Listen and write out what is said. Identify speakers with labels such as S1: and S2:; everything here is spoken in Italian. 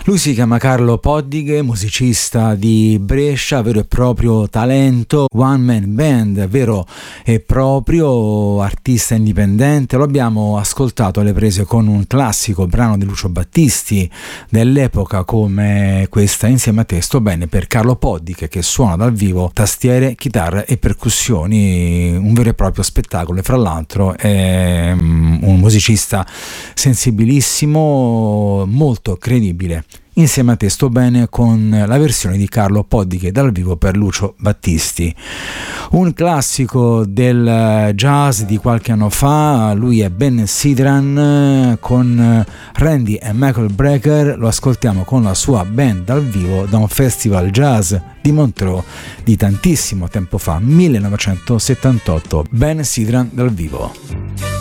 S1: Lui si chiama Carlo Poddighe, musicista di Brescia, vero e proprio talento, one man band, vero e proprio artista indipendente. Lo abbiamo ascoltato alle prese con un classico brano di Lucio Battisti dell'epoca come questa, Insieme a te sto bene, per Carlo Poddighe, che suona dal vivo tastiere, chitarra e percussioni, un vero e proprio spettacolo. E fra l'altro è un musicista sensibilissimo, molto credibile. Insieme a te sto bene, con la versione di Carlo Poddighe dal vivo per Lucio Battisti, un classico del jazz di qualche anno fa. Lui è Ben Sidran con Randy e Michael Brecker. Lo ascoltiamo con la sua band dal vivo da un festival jazz di Montreux di tantissimo tempo fa, 1978. Ben Sidran dal vivo.